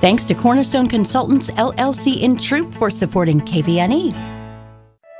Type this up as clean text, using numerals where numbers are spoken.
Thanks to Cornerstone Consultants LLC in Troop for supporting KBNE.